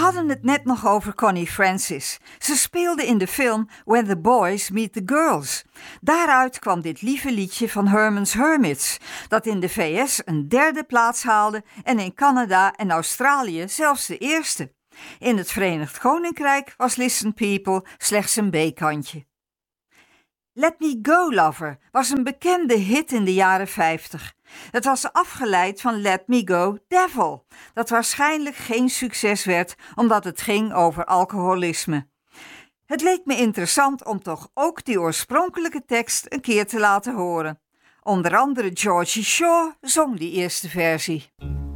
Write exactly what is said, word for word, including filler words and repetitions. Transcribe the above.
hadden het net nog over Connie Francis. Ze speelde in de film When the Boys Meet the Girls. Daaruit kwam dit lieve liedje van Herman's Hermits, dat in de V S een derde plaats haalde en in Canada en Australië zelfs de eerste. In het Verenigd Koninkrijk was Listen People slechts een B-kantje. Let Me Go Lover was een bekende hit in de jaren vijftig. Het was afgeleid van Let Me Go Devil, dat waarschijnlijk geen succes werd omdat het ging over alcoholisme. Het leek me interessant om toch ook die oorspronkelijke tekst een keer te laten horen. Onder andere Georgie Shaw zong die eerste versie.